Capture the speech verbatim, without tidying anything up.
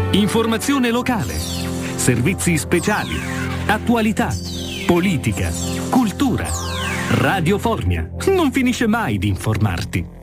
Informazione locale, servizi speciali, attualità, politica, cultura. Radio Formia. Non finisce mai di informarti.